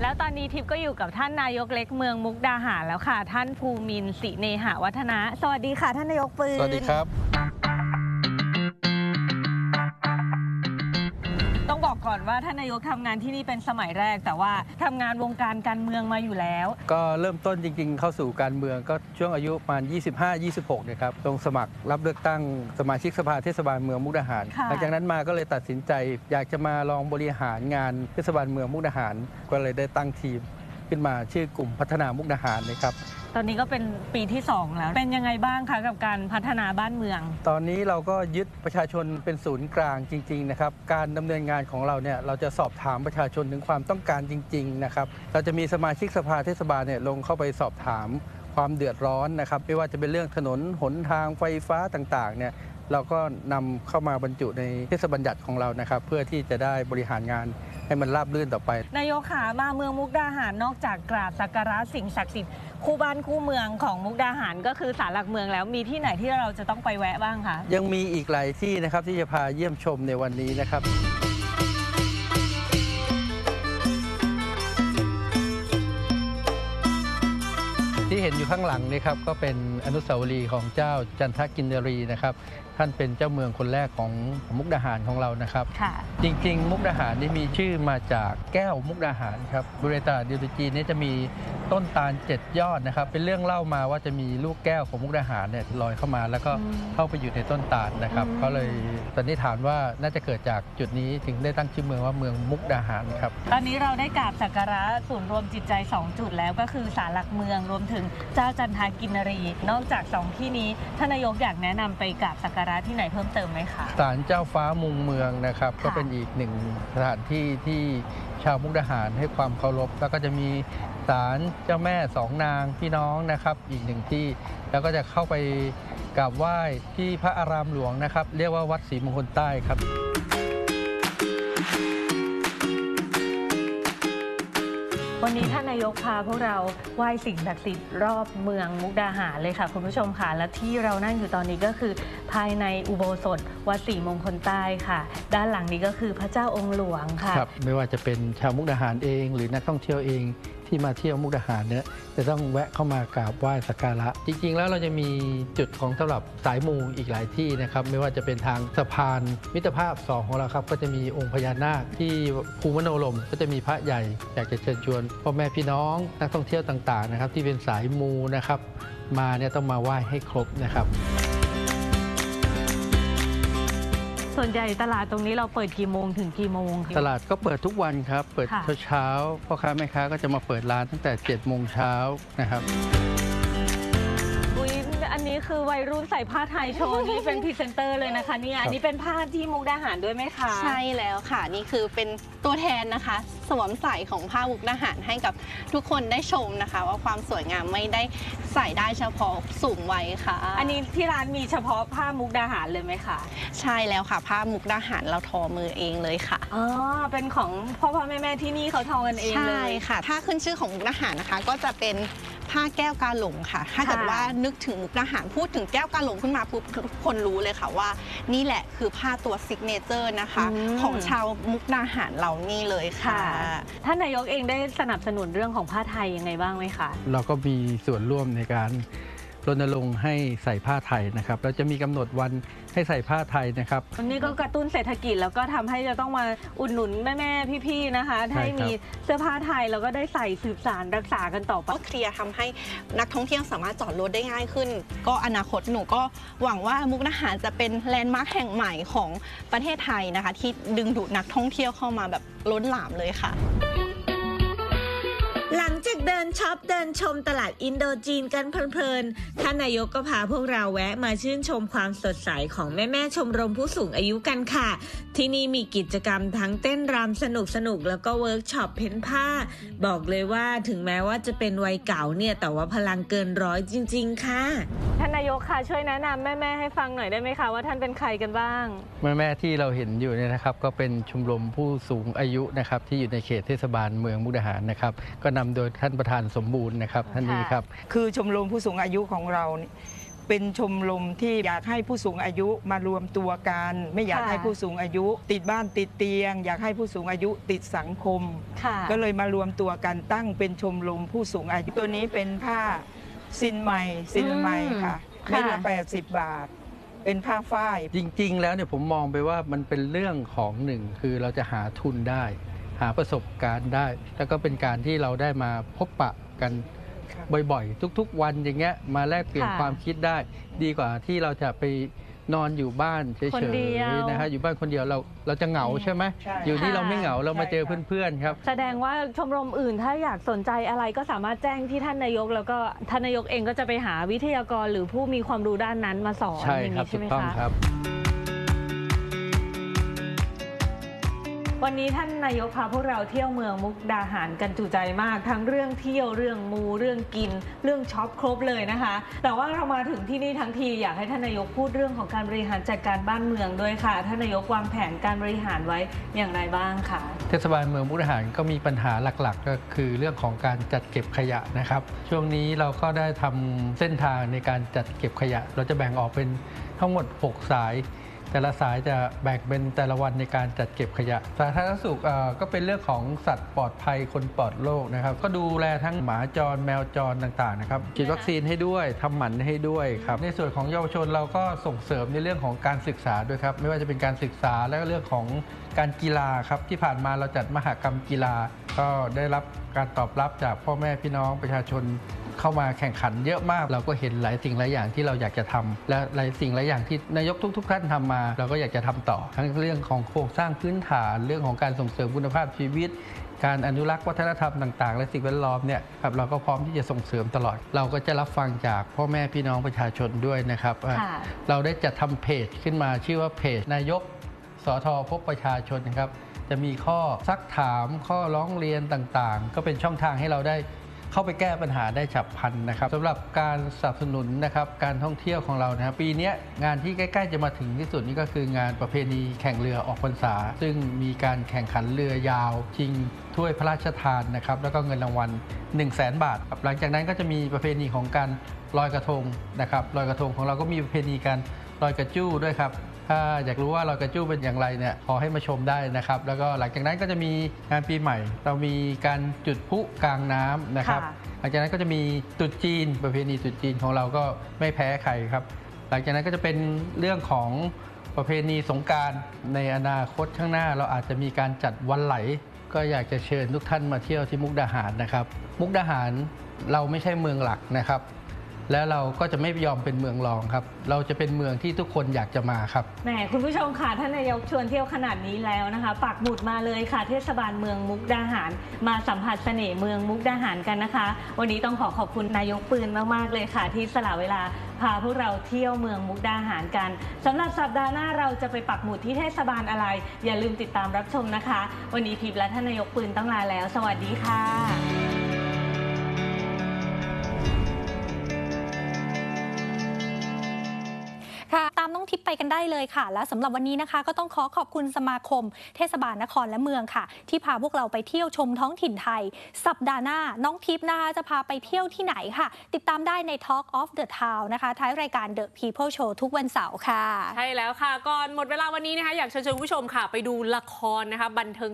แล้วตอนนี้ทิพย์ก็อยู่กับท่านนายกเล็กเมืองมุกดาหารแล้วค่ะท่านภูมินทร์ ศิเนหวัฒนะสวัสดีค่ะท่านนายกปืนสวัสดีครับต้องบอกก่อนว่าท่านนายกทำงานที่นี่เป็นสมัยแรกแต่ว่าทำงานวงการการเมืองมาอยู่แล้วก็เริ่มต้นจริงๆเข้าสู่การเมืองก็ช่วงอายุประมาณ25-26นะครับลงสมัครรับเลือกตั้งสมาชิกสภาเทศบาลเมืองมุกดาหารหลังจากนั้นมาก็เลยตัดสินใจอยากจะมาลองบริหารงานเทศบาลเมืองมุกดาหารก็เลยได้ตั้งทีมขึ้นมาชื่อกลุ่มพัฒนามุกดาหารนะครับตอนนี้ก็เป็นปีที่2แล้วเป็นยังไงบ้างคะกับการพัฒนาบ้านเมืองตอนนี้เราก็ยึดประชาชนเป็นศูนย์กลางจริงๆนะครับการดำเนินงานของเราเนี่ยเราจะสอบถามประชาชนถึงความต้องการจริงๆนะครับเราจะมีสมาชิกสภาเทศบาลเนี่ยลงเข้าไปสอบถามความเดือดร้อนนะครับไม่ว่าจะเป็นเรื่องถนนหนทางไฟฟ้าต่างๆเนี่ยเราก็นำเข้ามาบรรจุในเทศบัญญัติของเรานะครับเพื่อที่จะได้บริหารงานให้มันราบรื่นต่อไปนายกขามาเมืองมุกดาหารนอกจากกราบสักการะสิ่งศักดิ์สิทธิ์คู่บ้านคู่เมืองของมุกดาหารก็คือศาลหลักเมืองแล้วมีที่ไหนที่เราจะต้องไปแวะบ้างคะยังมีอีกหลายที่นะครับที่จะพาเยี่ยมชมในวันนี้นะครับที่เห็นอยู่ข้างหลังนี่ครับก็เป็นอนุสาวรีย์ของเจ้าจันทกินนรีนะครับท่านเป็นเจ้าเมืองคนแรกของมุกดาหารของเรานะครับจริงๆมุกดาหารนี่มีชื่อมาจากแก้วมุกดาหารครับบริเวณตลาดดิวจีนนี่จะมีต้นตาล7ยอดนะครับเป็นเรื่องเล่ามาว่าจะมีลูกแก้วของมุกดาหารเนี่ยลอยเข้ามาแล้วก็เข้าไปอยู่ในต้นตาลนะครับก็เลยสันนิษฐานว่าน่าจะเกิดจากจุดนี้ถึงได้ตั้งชื่อเมืองว่าเมืองมุกดาหารครับตอนนี้เราได้กราบสักการะศูนย์รวมจิตใจ2จุดแล้วก็คือศาลหลักเมืองรวมถึงเจ้าจันทกินรีนอกจาก2ที่นี้ท่านนายกอยากแนะนำไปกราบสักการะที่ไหนเพิ่มเติมไหมคะศาลเจ้าฟ้ามุงเมืองนะครับก็เป็นอีกหนึ่งสถานที่ที่ชาวมุกดาหารให้ความเคารพแล้วก็จะมีศาลเจ้าแม่2นางพี่น้องนะครับอีกหนึ่งที่แล้วก็จะเข้าไปกราบไหว้ที่พระอารามหลวงนะครับเรียกว่าวัดศรีมงคลใต้ครับวันนี้ท่านนายกพาพวกเราไหว้สิ่งศักดิ์สิทธิ์รอบเมืองมุกดาหารเลยค่ะคุณผู้ชมค่ะและที่เรานั่งอยู่ตอนนี้ก็คือภายในอุโบสถวัดศรีมงคลใต้ค่ะด้านหลังนี้ก็คือพระเจ้าองค์หลวงค่ะครับไม่ว่าจะเป็นชาวมุกดาหารเองหรือนักท่องเที่ยวเองที่มาเที่ยวมุกดาหารเนี่ยจะต้องแวะเข้ามากราบไหว้สักการะจริงๆแล้วเราจะมีจุดของสำหรับสายมูอีกหลายที่นะครับไม่ว่าจะเป็นทางสะพานมิตรภาพ2ของเราครับก็จะมีองค์พญานาคที่ภูมโนรมก็จะมีพระใหญ่อยากจะเชิญชวนพ่อแม่พี่น้องนักท่องเที่ยวต่างๆนะครับที่เป็นสายมูนะครับมาเนี่ยต้องมาไหว้ให้ครบนะครับส่วนใหญ่ตลาดตรงนี้เราเปิดกี่โมงถึงกี่โมงตลาดก็เปิดทุกวันครับเปิดเช้าพ่อค้าแม่ค้าก็จะมาเปิดร้านตั้งแต่7 โมงเช้านะครับอันนี้คือวัยรุ่นใส่ผ้าไทยโชว์นี่เป็นพรีเซนเตอร์เลยนะคะเนี่ยอันนี้เป็นผ้าที่มุกดาหารด้วยไหมคะใช่แล้วค่ะนี่คือเป็นตัวแทนนะคะสวมใส่ของผ้ามุกดาหารให้กับทุกคนได้ชมนะคะว่าความสวยงามไม่ได้ใส่ได้เฉพาะสูงวัยค่ะอันนี้ที่ร้านมีเฉพาะผ้ามุกดาหารเลยไหมคะใช่แล้วค่ะผ้ามุกดาหารเราทอมือเองเลยค่ะอ๋อเป็นของพ่อแม่ที่นี่เขาทอกันเองเลยใช่ค่ะถ้าขึ้นชื่อของมุกดาหารนะคะก็จะเป็นผ้าแก้วกาหลงค่ะถ้าเกิดว่านึกถึงมุกดาหารพูดถึงแก้วกาหลงขึ้นมาปุ๊บทุกคนรู้เลยค่ะว่านี่แหละคือผ้าตัวซิกเนเจอร์นะคะของชาวมุกดาหารเรานี่เลยค่ะท่านนายกเองได้สนับสนุนเรื่องของผ้าไทยยังไงบ้างไหมคะเราก็มีส่วนร่วมในการรณรงค์ให้ใส่ผ้าไทยนะครับเราจะมีกำหนดวันให้ใส่ผ้าไทยนะครับอันนี้ก็กระตุ้นเศรษฐกิจแล้วก็ทำให้จะต้องมาอุดหนุนแม่พี่ๆนะคะให้มีเสื้อผ้าไทยแล้วก็ได้ใส่สืบสานรักษากันต่อไปก็เคลียร์ทำให้นักท่องเที่ยวสามารถจอดรถได้ง่ายขึ้นก็อนาคตหนูก็หวังว่ามุกดาหารจะเป็นแลนด์มาร์คแห่งใหม่ของประเทศไทยนะคะที่ดึงดูดนักท่องเที่ยวเข้ามาแบบล้นหลามเลยค่ะหลังจากเดินช็อปเดินชมตลาดอินโดจีนกันเพลินๆท่านนายกก็พาพวกเราแวะมาชื่นชมความสดใสของแม่ๆชมรมผู้สูงอายุกันค่ะที่นี่มีกิจกรรมทั้งเต้นรำสนุกแล้วก็เวิร์กช็อปเพ้นผ้าบอกเลยว่าถึงแม้ว่าจะเป็นวัยเก่าเนี่ยแต่ว่าพลังเกินร้อยจริงๆค่ะท่านนายกค่ะช่วยแนะนำแม่ๆให้ฟังหน่อยได้ไหมคะว่าท่านเป็นใครกันบ้างแม่ที่เราเห็นอยู่เนี่ยนะครับก็เป็นชมรมผู้สูงอายุนะครับที่อยู่ในเขตเทศบาลเมืองมุกดาหารนะครับก็นำโดยท่านประธานสมบูรณ์นะครับท่านนี้ครับคือชมรมผู้สูงอายุของเราเเป็นชมรมที่อยากให้ผู้สูงอายุมารวมตัวกันไม่อยากให้ผู้สูงอายุติดบ้านติดเตียงอยากให้ผู้สูงอายุติดสังคมก็เลยมารวมตัวกันตั้งเป็นชมรมผู้สูงอายุตัวนี้เป็นผ้าซินไหมค่ะเม็ดละ80 บาทเป็นผ้าฝ้ายจริงๆแล้วเนี่ยผมมองไปว่ามันเป็นเรื่องของหนึ่งคือเราจะหาทุนได้หาประสบการณ์ได้แล้วก็เป็นการที่เราได้มาพบปะกันบ่อยๆทุกๆวันอย่างเงี้ยมาแลกเปลี่ยนความคิดได้ดีกว่าที่เราจะไปนอนอยู่บ้านเฉยๆนะฮะอยู่บ้านคนเดียวเราจะเหงาใช่ไหมอยู่ที่เราไม่เหงาเรามาเจอเพื่อนๆครับแสดงว่าชมรมอื่นถ้าอยากสนใจอะไรก็สามารถแจ้งที่ท่านนายกแล้วก็ท่านนายกเองก็จะไปหาวิทยากรหรือผู้มีความรู้ด้านนั้นมาสอนอย่างนี้ใช่ไหมคะวันนี้ท่านนายกพาพวกเราเที่ยวเมืองมุกดาหารกันจุใจมากทั้งเรื่องเที่ยวเรื่องมูเรื่องกินเรื่องช็อปครบเลยนะคะแต่ว่าเรามาถึงที่นี่ทั้งทีอยากให้ท่านนายกพูดเรื่องของการบริหารจัดการบ้านเมืองด้วยค่ะท่านนายกวางแผนการบริหารไว้อย่างไรบ้างคะเทศบาลเมืองมุกดาหารก็มีปัญหาหลักๆก็คือเรื่องของการจัดเก็บขยะนะครับช่วงนี้เราก็ได้ทำเส้นทางในการจัดเก็บขยะเราจะแบ่งออกเป็นทั้งหมด6 สายแต่ละสายจะแบ่งเป็นแต่ละวันในการจัดเก็บขยะสาธารณสุขก็เป็นเรื่องของสัตว์ปลอดภัยคนปลอดโรคนะครับก็ดูแลทั้งหมาจรแมวจรต่างๆนะครับฉีดวัคซีนให้ด้วยทำหมันให้ด้วยครับในส่วนของเยาวชนเราก็ส่งเสริมในเรื่องของการศึกษาด้วยครับไม่ว่าจะเป็นการศึกษาและเรื่องของการกีฬาครับที่ผ่านมาเราจัดมหกรรมกีฬาก็ได้รับการตอบรับจากพ่อแม่พี่น้องประชาชนเข้ามาแข่งขันเยอะมากเราก็เห็นหลายสิ่งหลายอย่างที่เราอยากจะทำและหลายสิ่งหลายอย่างที่นายกทุกท่านทำมาเราก็อยากจะทำต่อทั้งเรื่องของโครงสร้างพื้นฐานเรื่องของการส่งเสริมคุณภาพชีวิตการอนุรักษ์วัฒนธรรมต่างๆและสิ่งแวดล้อมเนี่ยครับเราก็พร้อมที่จะส่งเสริมตลอดเราก็จะรับฟังจากพ่อแม่พี่น้องประชาชนด้วยนะครับเราได้จัดทำเพจขึ้นมาชื่อว่าเพจนายกสทพบประชาชนนะครับจะมีข้อซักถามข้อร้องเรียนต่างๆก็เป็นช่องทางให้เราได้เข้าไปแก้ปัญหาได้ฉับพลันนะครับสำหรับการสนับสนุนนะครับการท่องเที่ยวของเรานะครับปีนี้งานที่ใกล้ๆจะมาถึงที่สุดนี่ก็คืองานประเพณีแข่งเรือออกพรรษาซึ่งมีการแข่งขันเรือยาวชิงถ้วยพระราชทานนะครับแล้วก็เงินรางวัล 100,000 บาทหลังจากนั้นก็จะมีประเพณีของการลอยกระทงนะครับลอยกระทงของเราก็มีประเพณีการลอยกระจู้ด้วยครับถ้าอยากรู้ว่าลอยกระจู้เป็นอย่างไรเนี่ยขอให้มาชมได้นะครับแล้วก็หลังจากนั้นก็จะมีงานปีใหม่เรามีการจุดพลุกลางน้ำนะครับหลังจากนั้นก็จะมีตรุษจีนประเพณีตรุษจีนของเราก็ไม่แพ้ใครครับหลังจากนั้นก็จะเป็นเรื่องของประเพณีสงกรานต์ในอนาคตข้างหน้าเราอาจจะมีการจัดวันไหลก็อยากจะเชิญทุกท่านมาเที่ยวที่มุกดาหารนะครับมุกดาหารเราไม่ใช่เมืองหลักนะครับและเราก็จะไม่ยอมเป็นเมืองรองครับเราจะเป็นเมืองที่ทุกคนอยากจะมาครับแหมคุณผู้ชมค่ะท่านนายกชวนเที่ยวขนาดนี้แล้วนะคะปักหมุดมาเลยค่ะเทศบาลเมืองมุกดาหารมาสัมผัสเสน่ห์เมืองมุกดาหารกันนะคะวันนี้ต้องขอบคุณนายกปืนมากๆเลยค่ะที่สละเวลาพาพวกเราเที่ยวเมืองมุกดาหารกันสำหรับสัปดาห์หน้าเราจะไปปักหมุดที่เทศบาลอะไรอย่าลืมติดตามรับชมนะคะวันนี้ทิพย์และท่านนายกปืนต้องลาแล้วสวัสดีค่ะตามน้องทิพย์ไปกันได้เลยค่ะและสำหรับวันนี้นะคะก็ต้องขอบคุณสมาคมเทศบาลนครและเมืองค่ะที่พาพวกเราไปเที่ยวชมท้องถิ่นไทยสัปดาห์หน้าน้องทิพย์นะคะจะพาไปเที่ยวที่ไหนค่ะติดตามได้ใน Talk of the Town นะคะท้ายรายการ The People Show ทุกวันเสาร์ค่ะใช่แล้วค่ะก่อนหมดเวลาวันนี้นะคะอยากเชิญคุณผู้ชมค่ะไปดูละครนะคะบันเทิง